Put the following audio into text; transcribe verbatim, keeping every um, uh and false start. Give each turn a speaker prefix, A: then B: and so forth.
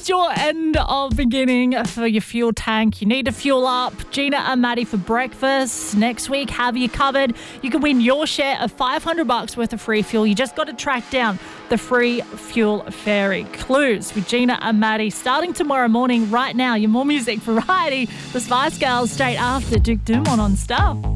A: is your end of beginning for your fuel tank. You need to fuel up. Gina and Maddie for breakfast. Next week, have you covered. You can win your share of five hundred bucks worth of free fuel. You just got to track down the free fuel fairy. Clues with Gina and Maddie starting tomorrow morning. Right now, your More Music variety. The Spice Girls straight after Duke Dumont on Stuff.